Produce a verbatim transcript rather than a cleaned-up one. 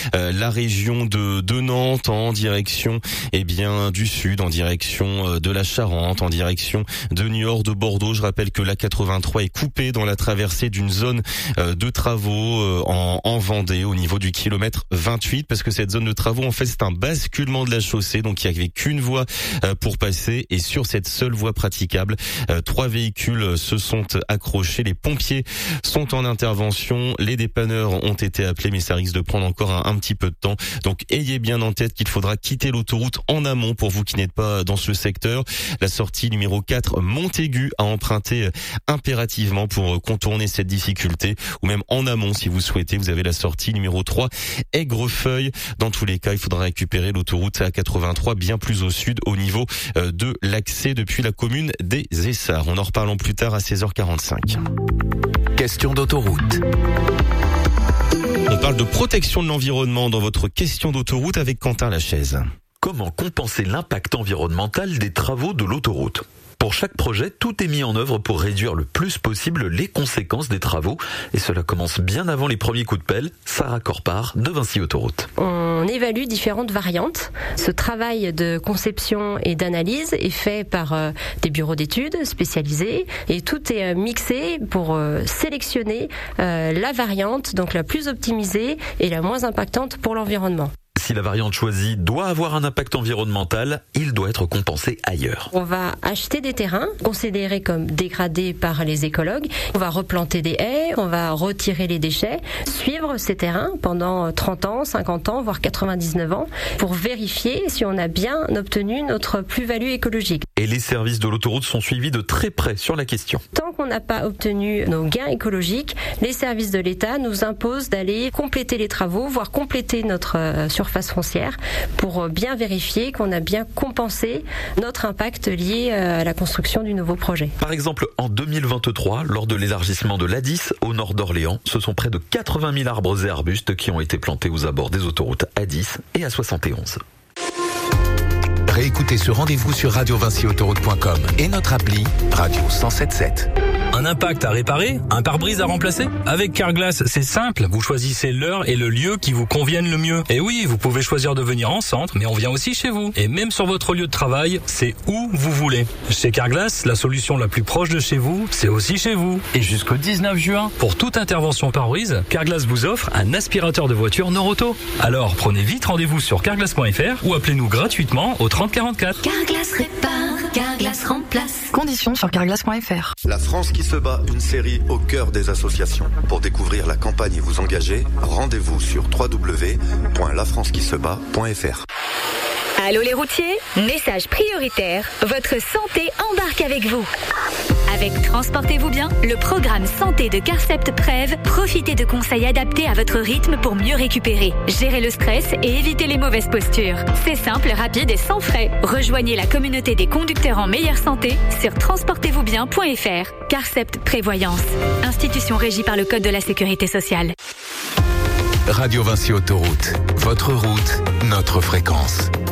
euh, la région de, de Nantes, en direction eh bien du sud, en direction euh, de la Charente, en direction de Niort, de Bordeaux. Je rappelle que l'A quatre-vingt-trois est coupée dans la traversée d'une zone euh, de travaux euh, en, en Vendée au niveau du kilomètre vingt-huit, parce que cette zone de travaux, en fait, c'est un basculement de la chaussée, donc il n'y avait qu'une voie euh, pour passer, et sur cette seule voie praticable, euh, trois véhicules se sont accrochés. Les pompiers sont en intervention, les dépanneurs ont été appelés, mais ça risque de prendre encore un, un petit peu de temps. Donc ayez bien en tête qu'il faudra quitter l'autoroute en amont pour vous qui n'êtes pas dans ce secteur. La sortie numéro quatre, Montaigu, à emprunter impérativement pour contourner cette difficulté, ou même en amont si vous souhaitez. Vous avez la sortie numéro trois, Aigrefeuille. Dans tous les cas, il faudra récupérer l'autoroute A quatre-vingt-trois bien plus au sud, au niveau de l'accès depuis la commune des Essarts. On en reparle plus tard à seize heures quarante-cinq. Question d'autoroute. On parle de protection de l'environnement dans votre question d'autoroute avec Quentin Lachaise. Comment compenser l'impact environnemental des travaux de l'autoroute ? Pour chaque projet, tout est mis en œuvre pour réduire le plus possible les conséquences des travaux. Et cela commence bien avant les premiers coups de pelle. Sarah Corpart de Vinci Autoroute. On évalue différentes variantes. Ce travail de conception et d'analyse est fait par euh, des bureaux d'études spécialisés. Et tout est euh, mixé pour euh, sélectionner euh, la variante, donc la plus optimisée et la moins impactante pour l'environnement. Si la variante choisie doit avoir un impact environnemental, il doit être compensé ailleurs. On va acheter des terrains considérés comme dégradés par les écologues. On va replanter des haies, on va retirer les déchets, suivre ces terrains pendant trente ans, cinquante ans, voire quatre-vingt-dix-neuf ans pour vérifier si on a bien obtenu notre plus-value écologique. Et les services de l'autoroute sont suivis de très près sur la question. Tant qu'on n'a pas obtenu nos gains écologiques, les services de l'État nous imposent d'aller compléter les travaux, voire compléter notre euh, surface foncière pour bien vérifier qu'on a bien compensé notre impact lié à la construction du nouveau projet. Par exemple, en deux mille vingt-trois, lors de l'élargissement de l'A dix au nord d'Orléans, ce sont près de quatre-vingt mille arbres et arbustes qui ont été plantés aux abords des autoroutes A dix et A soixante et onze. Réécoutez ce rendez-vous sur radio vinci autoroute point com et notre appli Radio cent sept sept. Un impact à réparer? Un pare-brise à remplacer? Avec Carglass, c'est simple. Vous choisissez l'heure et le lieu qui vous conviennent le mieux. Et oui, vous pouvez choisir de venir en centre, mais on vient aussi chez vous. Et même sur votre lieu de travail, c'est où vous voulez. Chez Carglass, la solution la plus proche de chez vous, c'est aussi chez vous. Et jusqu'au dix-neuf juin, pour toute intervention pare-brise, Carglass vous offre un aspirateur de voiture Noroto. Alors, prenez vite rendez-vous sur carglass point f r ou appelez-nous gratuitement au trente quarante-quatre. Carglass répare, Carglass remplace. Conditions sur carglass point f r. La France qui se bat, une série au cœur des associations. Pour découvrir la campagne et vous engager, rendez-vous sur w w w point la france qui se bat point f r. Allô les routiers, message prioritaire, votre santé embarque avec vous. Avec Transportez-vous bien, le programme santé de Carcept Prev, profitez de conseils adaptés à votre rythme pour mieux récupérer, gérer le stress et éviter les mauvaises postures. C'est simple, rapide et sans frais. Rejoignez la communauté des conducteurs en meilleure santé sur transportez vous bien point f r. Carcept Prévoyance, institution régie par le Code de la Sécurité sociale. Radio Vinci Autoroute, votre route, notre fréquence.